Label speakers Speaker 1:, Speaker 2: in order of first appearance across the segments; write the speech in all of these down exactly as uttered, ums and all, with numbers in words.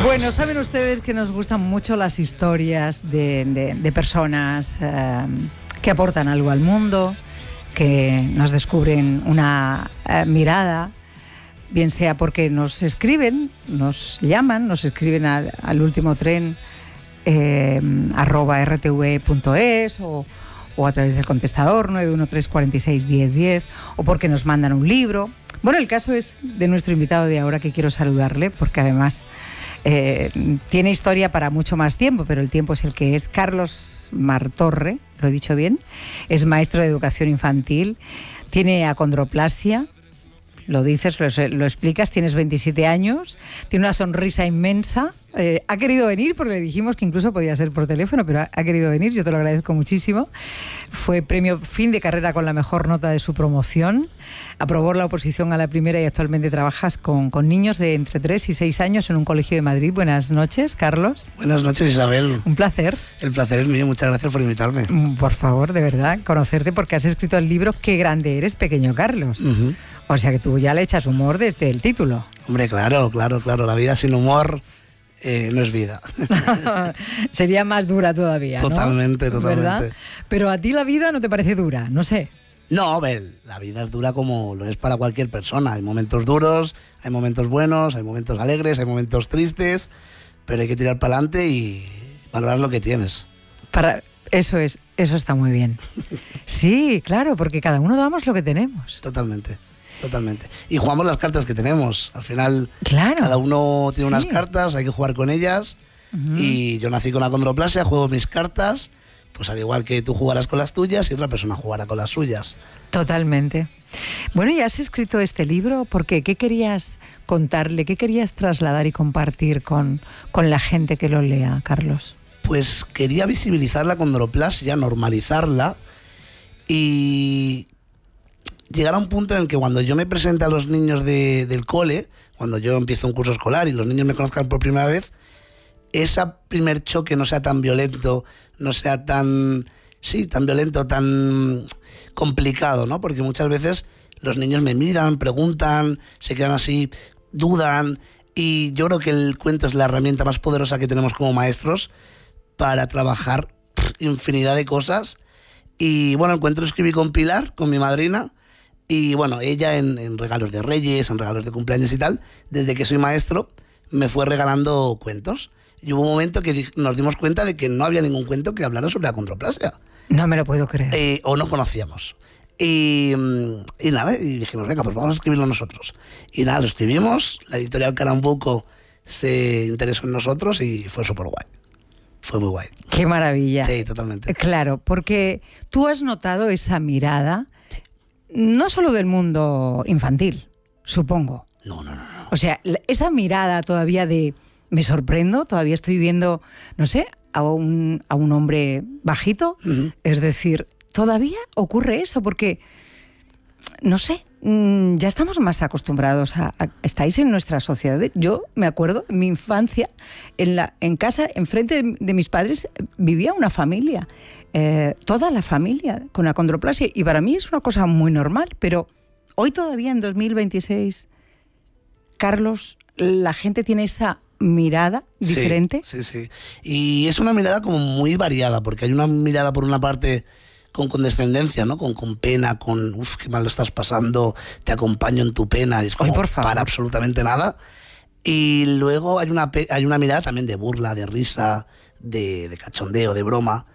Speaker 1: Bueno, saben ustedes que nos gustan mucho las historias de, de, de personas eh, que aportan algo al mundo, que nos descubren una eh, mirada, bien sea porque nos escriben, nos llaman, nos escriben al, al último tren eh, arroba r t v punto es o, o a través del contestador nueve uno tres cuatro seis uno cero uno cero, o porque nos mandan un libro. Bueno, el caso es de nuestro invitado de ahora, que quiero saludarle porque además eh, tiene historia para mucho más tiempo, pero el tiempo es el que es. Carlos Martorre, lo he dicho bien, es maestro de educación infantil, tiene acondroplasia. Lo dices, lo, lo explicas, tienes veintisiete años, tiene una sonrisa inmensa. Eh, ha querido venir porque le dijimos que incluso podía ser por teléfono, pero ha, ha querido venir, yo te lo agradezco muchísimo. Fue premio fin de carrera con la mejor nota de su promoción. Aprobó la oposición a la primera y actualmente trabajas con, con niños de entre tres y seis años en un colegio de Madrid. Buenas noches, Carlos.
Speaker 2: Buenas noches, Isabel.
Speaker 1: Un placer.
Speaker 2: El placer es mío, muchas gracias por invitarme.
Speaker 1: Por favor, de verdad, conocerte porque has escrito el libro Qué grande eres, pequeño Carlos. Uh-huh. O sea que tú ya le echas humor desde el título.
Speaker 2: Hombre, claro, claro, claro. La vida sin humor eh, no es vida.
Speaker 1: Sería más dura todavía, ¿no?
Speaker 2: Totalmente, totalmente.
Speaker 1: ¿Verdad? Pero a ti la vida no te parece dura, no sé.
Speaker 2: No, Bel, la vida es dura como lo es para cualquier persona. Hay momentos duros, hay momentos buenos, hay momentos alegres, hay momentos tristes, pero hay que tirar para adelante y valorar lo que tienes.
Speaker 1: Para... Eso es, eso está muy bien. Sí, claro, porque cada uno damos lo que tenemos.
Speaker 2: Totalmente. Totalmente. Y jugamos las cartas que tenemos. Al final,
Speaker 1: claro,
Speaker 2: cada uno tiene
Speaker 1: sí.
Speaker 2: unas cartas, hay que jugar con ellas. Uh-huh. Y yo nací con acondroplasia, juego mis cartas, pues al igual que tú jugarás con las tuyas y otra persona jugará con las suyas.
Speaker 1: Totalmente. Bueno, y has escrito este libro, ¿por qué? ¿Qué querías contarle? ¿Qué querías trasladar y compartir con, con la gente que lo lea, Carlos?
Speaker 2: Pues quería visibilizar la acondroplasia, normalizarla y llegar a un punto en el que cuando yo me presente a los niños de, del cole, cuando yo empiezo un curso escolar y los niños me conozcan por primera vez, ese primer choque no sea tan violento, no sea tan, sí, tan violento, tan complicado, ¿no? Porque muchas veces los niños me miran, preguntan, se quedan así, dudan, y yo creo que el cuento es la herramienta más poderosa que tenemos como maestros para trabajar infinidad de cosas. Y bueno, el cuento lo escribí con Pilar, con mi madrina, y bueno, ella en, en regalos de Reyes, en regalos de cumpleaños y tal, desde que soy maestro, me fue regalando cuentos. Y hubo un momento que nos dimos cuenta de que no había ningún cuento que hablara sobre la acondroplasia.
Speaker 1: No me lo puedo creer.
Speaker 2: Eh, o no conocíamos. Y, y nada, y dijimos, venga, pues vamos a escribirlo nosotros. Y nada, lo escribimos, la editorial Carambuco se interesó en nosotros y fue súper guay. Fue muy guay.
Speaker 1: Qué maravilla.
Speaker 2: Sí, totalmente.
Speaker 1: Claro, porque tú has notado esa mirada, sí, no solo del mundo infantil, supongo.
Speaker 2: No, no, no, no.
Speaker 1: O sea, esa mirada todavía de, me sorprendo, todavía estoy viendo, no sé, a un, a un hombre bajito. Uh-huh. Es decir, todavía ocurre eso, porque, no sé, ya estamos más acostumbrados a, a... Estáis en nuestra sociedad. Yo me acuerdo, en mi infancia, en, la, en casa, enfrente de, de mis padres, vivía una familia. Eh, toda la familia con acondroplasia. Y para mí es una cosa muy normal. Pero hoy todavía, en dos mil veintiséis, Carlos, la gente tiene esa mirada diferente.
Speaker 2: Sí, sí, sí. Y es una mirada como muy variada, porque hay una mirada por una parte con condescendencia, ¿no? Con, con pena, con uff, qué mal lo estás pasando, te acompaño en tu pena, y es como,
Speaker 1: Ay, por favor,
Speaker 2: para absolutamente nada. Y luego hay una, hay una mirada también de burla, de risa, de, de cachondeo, de broma.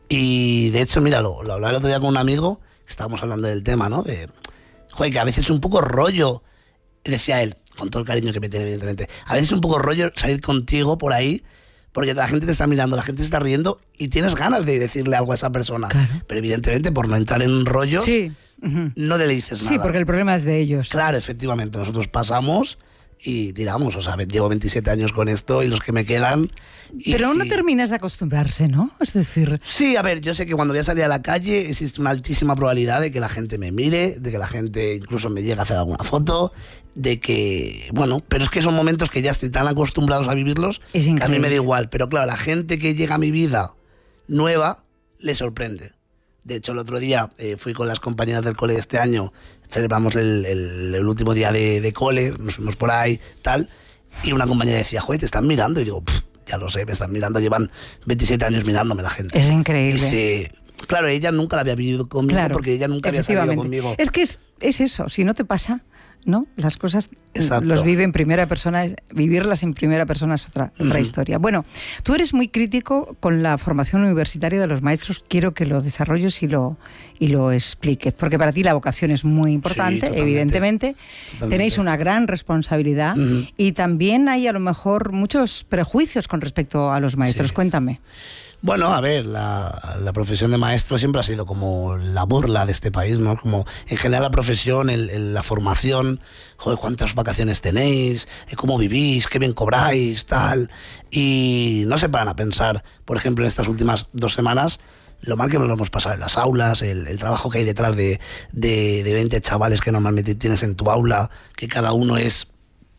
Speaker 2: Y de hecho, mira, lo, lo hablaba el otro día con un amigo, que estábamos hablando del tema, ¿no? De, joder, que a veces es un poco rollo, decía él, con todo el cariño que me tiene, evidentemente, a veces es un poco rollo salir contigo por ahí, porque la gente te está mirando, la gente se está riendo y tienes ganas de decirle algo a esa persona. Claro. Pero evidentemente, por no entrar en rollos,
Speaker 1: sí, uh-huh,
Speaker 2: no le dices nada.
Speaker 1: Sí, porque el problema es de ellos.
Speaker 2: Claro, efectivamente. Nosotros pasamos y tiramos. O sea, llevo veintisiete años con esto y los que me quedan... Y
Speaker 1: pero
Speaker 2: sí,
Speaker 1: no terminas de acostumbrarse, ¿no? Es decir...
Speaker 2: Sí, a ver, yo sé que cuando voy a salir a la calle existe una altísima probabilidad de que la gente me mire, de que la gente incluso me llegue a hacer alguna foto, de que... Bueno, pero es que son momentos que ya estoy tan acostumbrados a vivirlos que a mí me da igual. Pero claro, la gente que llega a mi vida nueva le sorprende. De hecho, el otro día eh, fui con las compañeras del cole de este año, celebramos el, el, el último día de, de cole, nos fuimos por ahí, tal... Y una compañera decía, joder, te están mirando. Y digo, ya lo sé, me están mirando, llevan veintisiete años mirándome la gente.
Speaker 1: Es increíble.
Speaker 2: Sí, claro, ella nunca la había vivido conmigo, claro, porque ella nunca había salido conmigo.
Speaker 1: Es que es, es eso, si no te pasa, ¿no? Las cosas Exacto. los vive en primera persona, vivirlas en primera persona es otra, uh-huh. otra historia. Bueno, tú eres muy crítico con la formación universitaria de los maestros, quiero que lo desarrolles y lo, y lo expliques, porque para ti la vocación es muy importante, sí, evidentemente, totalmente. Tenéis una gran responsabilidad uh-huh. y también hay a lo mejor muchos prejuicios con respecto a los maestros, sí. Cuéntame.
Speaker 2: Bueno, a ver, la, la profesión de maestro siempre ha sido como la burla de este país, ¿no? Como en general la profesión, el, el, la formación, joder, cuántas vacaciones tenéis, cómo vivís, qué bien cobráis, tal. Y no se paran a pensar, por ejemplo, en estas últimas dos semanas, lo mal que nos lo hemos pasado en las aulas, el, el trabajo que hay detrás de, de, de veinte chavales que normalmente tienes en tu aula, que cada uno es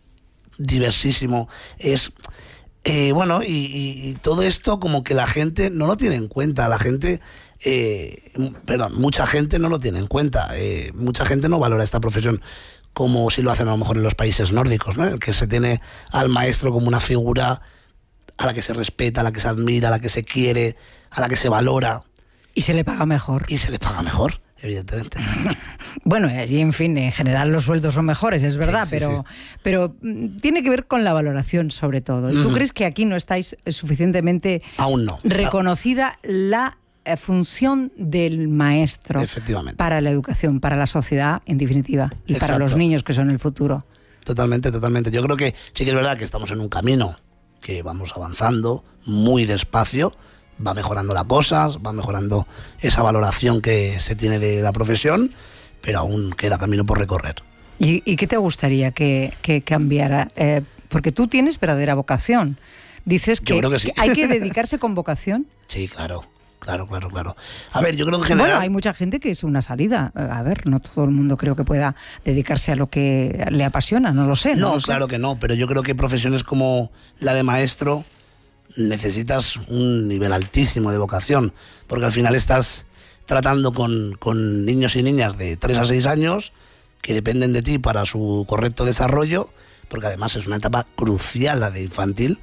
Speaker 2: diversísimo, es... Eh, bueno, y, y, y todo esto como que la gente no lo tiene en cuenta, la gente, eh, perdón, mucha gente no lo tiene en cuenta, eh, mucha gente no valora esta profesión como si lo hacen a lo mejor en los países nórdicos, ¿no? En el que se tiene al maestro como una figura a la que se respeta, a la que se admira, a la que se quiere, a la que se valora.
Speaker 1: Y se le paga mejor.
Speaker 2: Y se le paga mejor, evidentemente.
Speaker 1: Bueno, y en fin, en general los sueldos son mejores, es verdad, sí, sí, pero, sí. pero tiene que ver con la valoración sobre todo. ¿Y tú uh-huh. crees que aquí no estáis suficientemente
Speaker 2: Aún no.
Speaker 1: reconocida la función del maestro
Speaker 2: Efectivamente.
Speaker 1: Para la educación, para la sociedad, en definitiva, y Exacto. para los niños que son el futuro?
Speaker 2: Totalmente, totalmente. Yo creo que sí que es verdad que estamos en un camino que vamos avanzando muy despacio, va mejorando las cosas, va mejorando esa valoración que se tiene de la profesión, pero aún queda camino por recorrer.
Speaker 1: ¿Y, y qué te gustaría que, que cambiara? Eh, porque tú tienes verdadera vocación. Dices que,
Speaker 2: yo creo que, sí.
Speaker 1: que hay que dedicarse con vocación.
Speaker 2: Sí, claro, claro, claro, claro. A ver, yo creo que en general...
Speaker 1: Bueno, hay mucha gente que es una salida. A ver, no todo el mundo creo que pueda dedicarse a lo que le apasiona, no lo sé.
Speaker 2: No,
Speaker 1: no lo
Speaker 2: claro
Speaker 1: sé.
Speaker 2: que no, pero yo creo que profesiones como la de maestro necesitas un nivel altísimo de vocación, porque al final estás tratando con, con niños y niñas de tres a seis años que dependen de ti para su correcto desarrollo, porque además es una etapa crucial la de infantil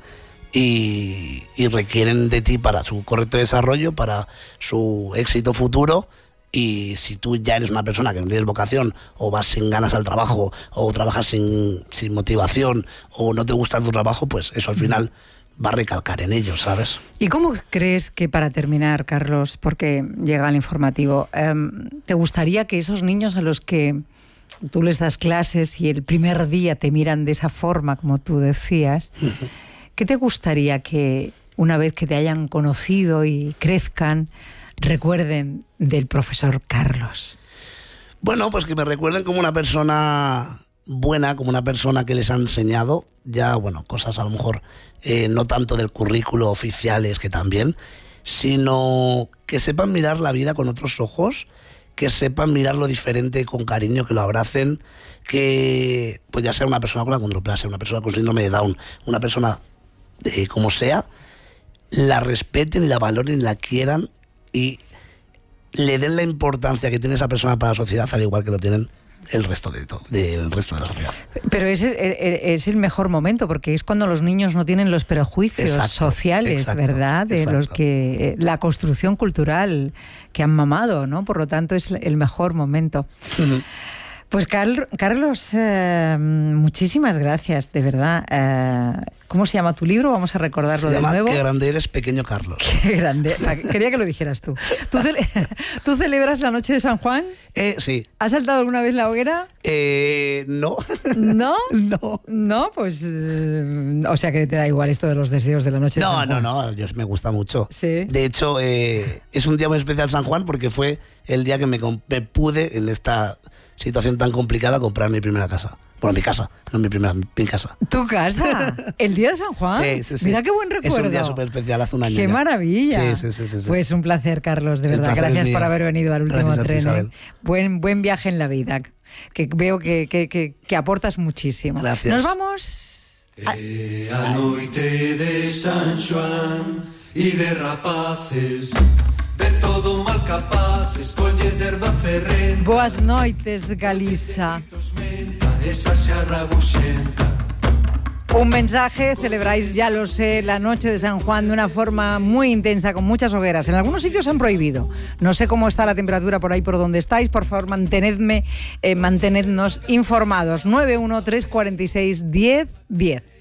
Speaker 2: y, y requieren de ti para su correcto desarrollo, para su éxito futuro. Y si tú ya eres una persona que no tienes vocación, o vas sin ganas al trabajo, o trabajas sin, sin motivación, o no te gusta tu trabajo, pues eso al final va a recalcar en ellos, ¿sabes?
Speaker 1: ¿Y cómo crees que, para terminar, Carlos, porque llega el informativo, eh, te gustaría que esos niños a los que tú les das clases y el primer día te miran de esa forma, como tú decías, uh-huh. ¿qué te gustaría que una vez que te hayan conocido y crezcan, recuerden del profesor Carlos?
Speaker 2: Bueno, pues que me recuerden como una persona buena, como una persona que les ha enseñado ya, bueno, cosas a lo mejor eh, no tanto del currículo oficiales, que también, sino que sepan mirar la vida con otros ojos, que sepan mirarlo diferente con cariño, que lo abracen, que pues ya sea una persona con la condroplasia, una persona con síndrome de Down, una persona eh, como sea, la respeten y la valoren y la quieran y le den la importancia que tiene esa persona para la sociedad, al igual que lo tienen el resto de todo, del resto de la sociedad.
Speaker 1: Pero es el, es el mejor momento, porque es cuando los niños no tienen los prejuicios exacto, sociales, exacto, ¿verdad? De exacto. los que la construcción cultural que han mamado, ¿no? Por lo tanto, es el mejor momento. Uh-huh. Pues Carl, Carlos, eh, muchísimas gracias, de verdad. Eh, ¿Cómo se llama tu libro? Vamos a recordarlo
Speaker 2: de
Speaker 1: nuevo.
Speaker 2: Se llama Qué grande eres, pequeño Carlos.
Speaker 1: Qué grande. Quería que lo dijeras tú. ¿Tú, cele ¿Tú celebras la noche de San Juan?
Speaker 2: Eh, sí.
Speaker 1: ¿Has saltado alguna vez la hoguera?
Speaker 2: Eh, no.
Speaker 1: ¿No?
Speaker 2: No.
Speaker 1: No, pues... Eh, o sea que te da igual esto de los deseos de la noche de
Speaker 2: no,
Speaker 1: San Juan.
Speaker 2: No, no, no. Yo, me gusta mucho.
Speaker 1: Sí.
Speaker 2: De hecho, eh, es un día muy especial San Juan porque fue el día que me, me pude en esta situación tan complicada comprar mi primera casa. Bueno, mi casa, no mi primera, mi casa.
Speaker 1: ¿Tu casa? ¿El día de San Juan?
Speaker 2: Sí, sí, sí.
Speaker 1: Mira qué buen recuerdo.
Speaker 2: Es un día súper especial, hace un año.
Speaker 1: ¡Qué
Speaker 2: ya.
Speaker 1: maravilla!
Speaker 2: Sí, sí, sí, sí, sí.
Speaker 1: Pues un placer, Carlos, de
Speaker 2: El
Speaker 1: verdad. Gracias por
Speaker 2: mío.
Speaker 1: haber venido al último
Speaker 2: Gracias
Speaker 1: tren.
Speaker 2: a ti,
Speaker 1: Buen, buen viaje en la vida, que veo que, que, que, que aportas muchísimo.
Speaker 2: Gracias.
Speaker 1: Nos vamos...
Speaker 3: A, a noite de San Xoán e de rapaces, de todo mal capaces, colle derba ferrenta.
Speaker 1: Boas noites, Galiza.
Speaker 3: Esa xarra buxenta,
Speaker 1: Un mensaje, celebráis, ya lo sé, la noche de San Juan de una forma muy intensa, con muchas hogueras. En algunos sitios han prohibido. No sé cómo está la temperatura por ahí, por donde estáis. Por favor, mantenedme, eh, mantenednos informados. nueve uno tres cuatro seis diez diez.